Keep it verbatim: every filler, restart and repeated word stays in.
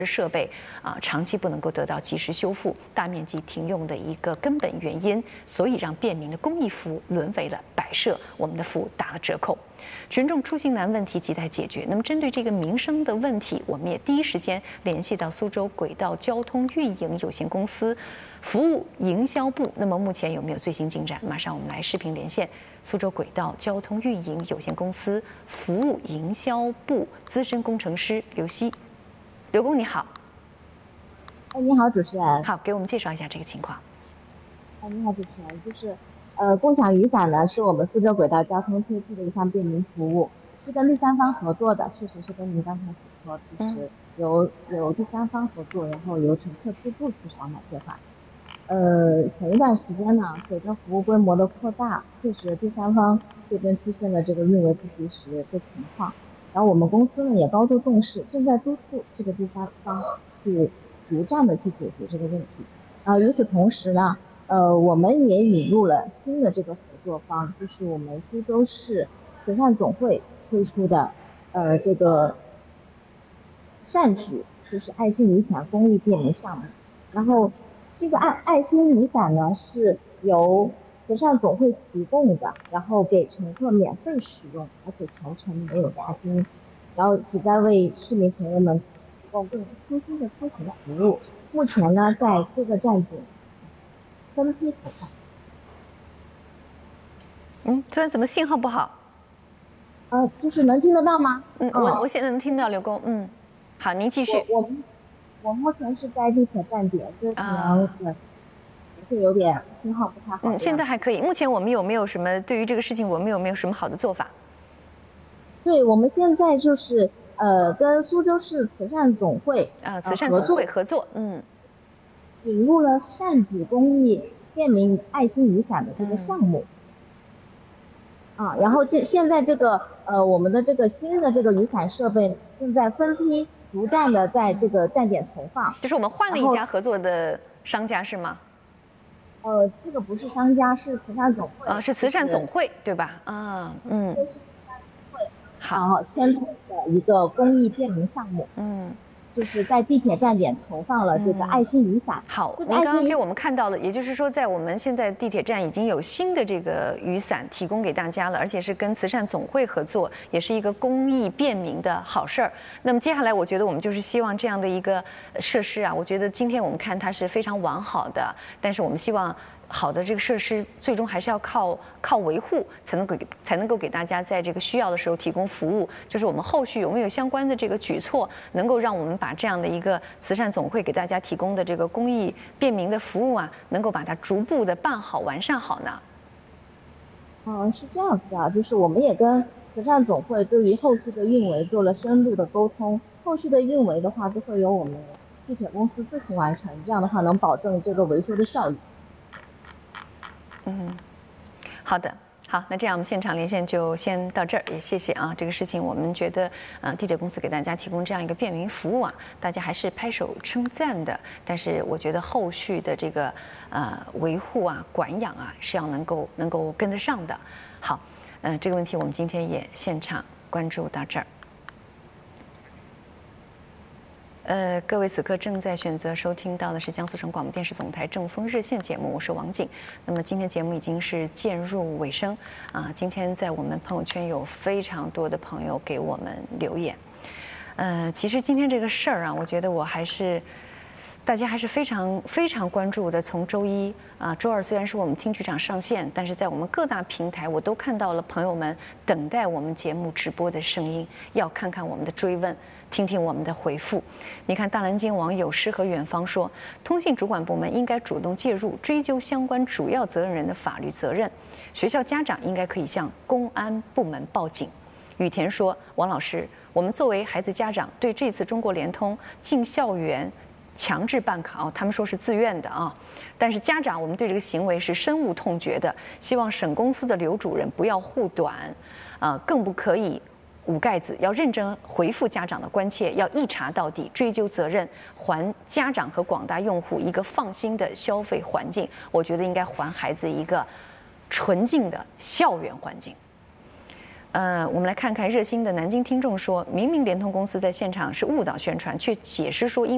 设备啊长期不能够得到及时修复、大面积停用的一个根本原因，所以让便民的公益服务沦为了摆设，我们的服务打了折扣。群众出行难问题亟待解决。那么，针对这个民生的问题，我们也第一时间联系到苏州轨道交通运营有限公司服务营销部。那么，目前有没有最新进展？马上我们来视频连线苏州轨道交通运营有限公司服务营销部资深工程师刘希。刘工你好。 哎，你好，主持人。 好，给我们介绍一下这个情况。 哎，你好，主持人。就是，呃，共享雨伞呢，是我们苏州轨道交通推出的一项便民服务，是跟第三方合作的，确实是跟您刚才所说，就是由由第三方合作，然后由乘客自助去扫码退款。呃，前一段时间呢，随着服务规模的扩大，确实第三方这边出现了这个运维不及时的情况。然后我们公司呢也高度重视，正在督促这个第三方去逐渐的去解决这个问题。啊、呃，与此同时呢，呃，我们也引入了新的这个合作方，就是我们苏州市慈善总会推出的，呃，这个善举，就是爱心雨伞公益便民项目。然后这个爱爱心雨伞呢是由慈善总会提供的，然后给乘客免费使用，而且全程没有押金，然后旨在为市民朋友们提供更舒心的出行服务。目前呢，在各个站点分批投放。 嗯，这怎么信号不好？ 呃，就是能听得到吗？ 嗯，我我现在能听到刘工。嗯，好，您继续。 我我我目前是在地铁站点，所以可能呃。会有点信号不太好。 嗯，现在还可以。目前我们有没有什么对于这个事情，我们有没有什么好的做法？ 对，我们现在就是呃，跟苏州市慈善总会啊、呃，慈善总会合作，嗯， 引入了善举公益便民爱心雨伞的这个项目。嗯、啊，然后这现在这个呃，我们的这个新的这个雨伞设备正在分批逐渐的在这个站点投放。 就是我们换了一家合作的商家是吗？ 呃，这个不是商家，是慈善总会。 啊、呃，是慈善总会，对吧？啊，嗯。 好，然后牵头的一个公益便民项目，嗯，就是在地铁站点投放了这个爱心雨伞。 嗯、好，您刚刚给我们看到了，也就是说，在我们现在地铁站已经有新的这个雨伞提供给大家了，而且是跟慈善总会合作，也是一个公益便民的好事儿。那么接下来，我觉得我们就是希望这样的一个设施啊，我觉得今天我们看它是非常完好的，但是我们希望。好的，这个设施最终还是要靠靠维护，才能给才能够给大家在这个需要的时候提供服务。就是我们后续有没有相关的这个举措，能够让我们把这样的一个慈善总会给大家提供的这个公益便民的服务啊，能够把它逐步的办好、完善好呢？ 嗯，是这样子啊，就是我们也跟慈善总会对于后续的运维做了深入的沟通，后续的运维的话，就会由我们地铁公司自行完成，这样的话能保证这个维修的效率。 嗯，好的，好，那这样我们现场连线就先到这儿，也谢谢啊。这个事情我们觉得，呃，地铁公司给大家提供这样一个便民服务啊，大家还是拍手称赞的。但是我觉得后续的这个呃维护啊、管养啊是要能够能够跟得上的。好，嗯、呃，这个问题我们今天也现场关注到这儿。呃，各位此刻正在选择收听到的是江苏省广播电视总台正风热线节目，我是王景。那么今天节目已经是渐入尾声啊，今天在我们朋友圈有非常多的朋友给我们留言。呃，其实今天这个事儿啊，我觉得我还是。大家还是非常非常关注的。从周一啊，周二虽然是我们听剧场上线，但是在我们各大平台，我都看到了朋友们等待我们节目直播的声音，要看看我们的追问，听听我们的回复。你看，大南京网友诗和远方说，通信主管部门应该主动介入，追究相关主要责任人的法律责任。学校家长应该可以向公安部门报警。雨田说，王老师，我们作为孩子家长，对这次中国联通进校园强制办卡，他们说是自愿的啊，但是家长我们对这个行为是深恶痛绝的，希望省公司的刘主任不要护短，啊，更不可以捂盖子，要认真回复家长的关切，要一查到底，追究责任，还家长和广大用户一个放心的消费环境。我觉得应该还孩子一个纯净的校园环境。呃，我们来看看热心的南京听众说，明明联通公司在现场是误导宣传，却解释说因